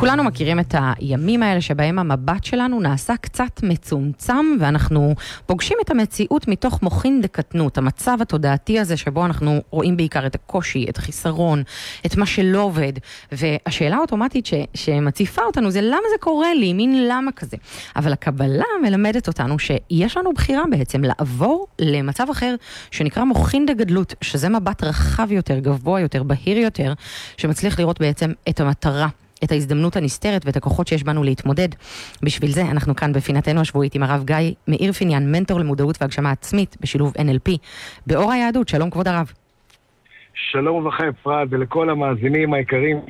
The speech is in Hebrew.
כולנו מכירים את הימים האלה שבהם המבט שלנו נעשה קצת מצומצם, ואנחנו פוגשים את המציאות מתוך מוחין דקטנות, המצב התודעתי הזה שבו אנחנו רואים בעיקר את הקושי, את החיסרון, את מה שלא עובד, והשאלה האוטומטית שמציפה אותנו זה למה זה קורה לי, מין למה כזה. אבל הקבלה מלמדת אותנו שיש לנו בחירה בעצם לעבור למצב אחר שנקרא מוחין דגדלות, שזה מבט רחב יותר, גבוה יותר, בהיר יותר, שמצליח לראות בעצם את המטרה, את ההזדמנות הנסתרת ואת הכוחות שיש בנו להתמודד. בשביל זה אנחנו כאן בפינתנו השבועית עם הרב גיא מאיר פיניאן, מנטור למודעות והגשמה עצמית בשילוב NLP באור היהדות. שלום כבוד הרב. שלום וברכה אפרת, ולכל המאזינים היקרים